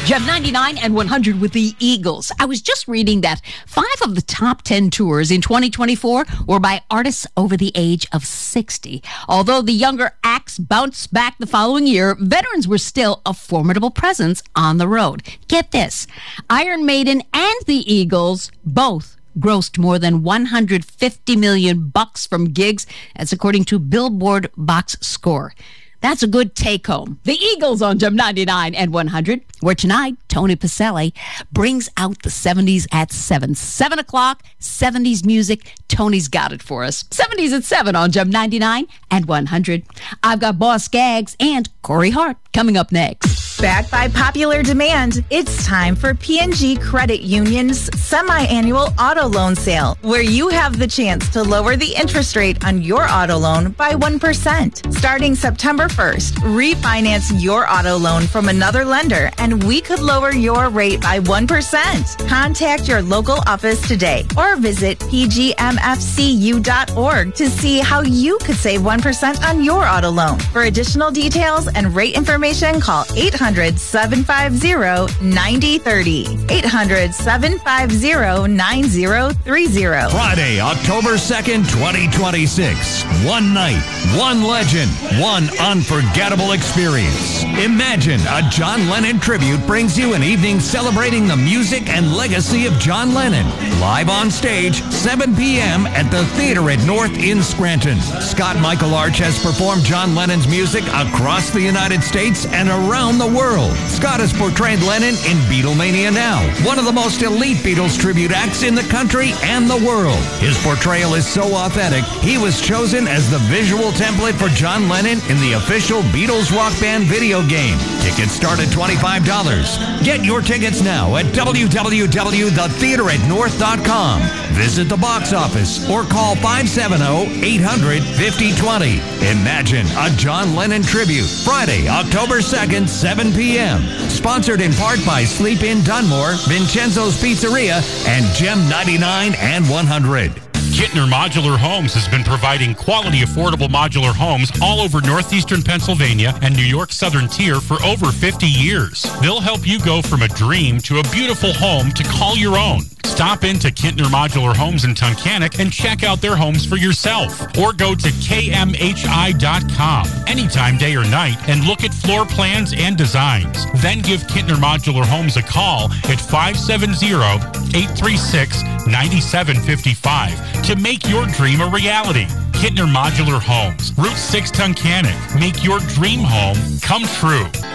Gem 99 and 100 with the Eagles. I was just reading that 5 of the top 10 tours in 2024 were by artists over the age of 60. Although the younger acts bounced back the following year, veterans were still a formidable presence on the road. Get this, Iron Maiden and the Eagles both grossed more than $150 million from gigs. That's according to Billboard Box Score. That's a good take-home. The Eagles on Gem 99 and 100, where tonight, Tony Pacelli brings out the 70s at 7. 7 o'clock, 70s music. Tony's got it for us. 70s at 7 on Gem 99 and 100. I've got Boss Gags and Corey Hart coming up next. Backed by popular demand, it's time for P&G Credit Union's semi-annual auto loan sale, where you have the chance to lower the interest rate on your auto loan by 1%. Starting September 1st, refinance your auto loan from another lender, and we could lower your rate by 1%. Contact your local office today or visit pgmfcu.org to see how you could save 1% on your auto loan. For additional details and rate information, call 800-750-9030. 800-750-9030. Friday, October 2nd, 2026. One night, one legend, one unforgettable experience. Imagine a John Lennon tribute brings you an evening celebrating the music and legacy of John Lennon. Live on stage, 7 p.m. at the Theater at North in Scranton. Scott Michael Arch has performed John Lennon's music across the United States and around the world. Scott has portrayed Lennon in Beatlemania Now, one of the most elite Beatles tribute acts in the country and the world. His portrayal is so authentic, he was chosen as the visual template for John Lennon in the official Beatles Rock Band video game. Tickets start at $25. Get your tickets now at www.theateratnorth.com. Visit the box office or call 570-800-5020. Imagine a John Lennon tribute. Friday, October 2nd, 7 p.m. Sponsored in part by Sleep Inn Dunmore, Vincenzo's Pizzeria, and Gem 99 and 100. Kittner Modular Homes has been providing quality, affordable modular homes all over northeastern Pennsylvania and New York's southern tier for over 50 years. They'll help you go from a dream to a beautiful home to call your own. Stop into Kittner Modular Homes in Tunkhannock and check out their homes for yourself. Or go to kmhi.com anytime, day or night, and look at floor plans and designs. Then give Kittner Modular Homes a call at 570-836-9755 to make your dream a reality. Kittner Modular Homes, Route 6 Tunkhannock. Make your dream home come true.